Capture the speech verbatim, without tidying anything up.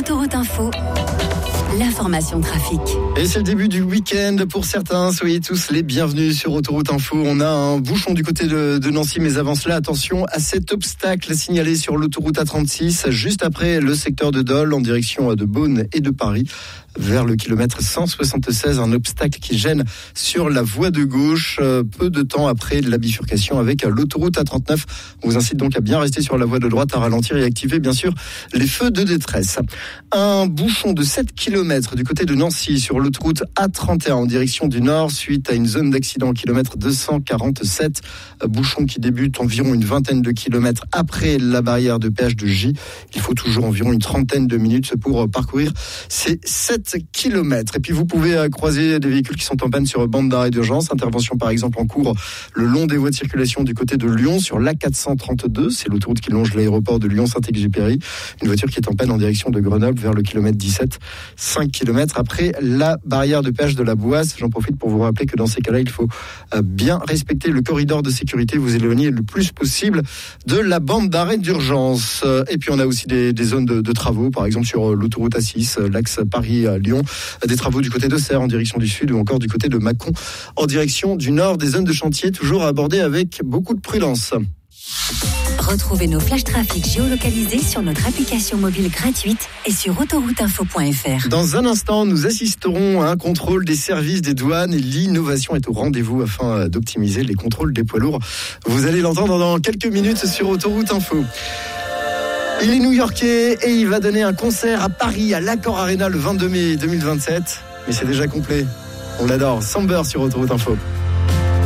Autoroute Info, l'information trafic. Et c'est le début du week-end pour certains. Soyez tous les bienvenus sur Autoroute Info. On a un bouchon du côté de, de Nancy, mais avant cela, attention à cet obstacle signalé sur l'autoroute A trente-six, juste après le secteur de Dole, en direction de Beaune et de Paris, vers le kilomètre cent soixante-seize, un obstacle qui gêne sur la voie de gauche, peu de temps après la bifurcation avec l'autoroute A trente-neuf. On vous incite donc à bien rester sur la voie de droite, à ralentir et activer bien sûr les feux de détresse. Un bouchon de sept kilomètres du côté de Nancy sur l'autoroute A trente et un en direction du nord, suite à une zone d'accident au kilomètre deux cent quarante-sept. Bouchon qui débute environ une vingtaine de kilomètres après la barrière de péage de J. Il faut toujours environ une trentaine de minutes pour parcourir ces sept kilomètres. Et puis vous pouvez croiser des véhicules qui sont en panne sur bande d'arrêt d'urgence. Intervention par exemple en cours le long des voies de circulation du côté de Lyon sur l'A quatre cent trente-deux. C'est l'autoroute qui longe l'aéroport de Lyon-Saint-Exupéry. Une voiture qui est en panne en direction de Grenoble vers le kilomètre dix-sept. cinq kilomètres après la barrière de péage de la Boisse. J'en profite pour vous rappeler que dans ces cas-là, il faut bien respecter le corridor de sécurité, vous éloigner le plus possible de la bande d'arrêt d'urgence. Et puis on a aussi des, des zones de, de travaux, par exemple sur l'autoroute A six, l'axe Paris-Lyon, des travaux du côté d'Auxerre en direction du sud ou encore du côté de Mâcon en direction du nord. Des zones de chantier toujours à aborder avec beaucoup de prudence. Retrouvez nos flash trafic géolocalisés sur notre application mobile gratuite et sur autoroute info point f r. Dans un instant, nous assisterons à un contrôle des services des douanes et l'innovation est au rendez-vous afin d'optimiser les contrôles des poids lourds. Vous allez l'entendre dans quelques minutes sur Autoroute Info. Il est new-yorkais et il va donner un concert à Paris, à l'Accor Arena, le vingt-deux mai deux mille vingt-sept. Mais c'est déjà complet. On l'adore. Samber sur Autoroute Info.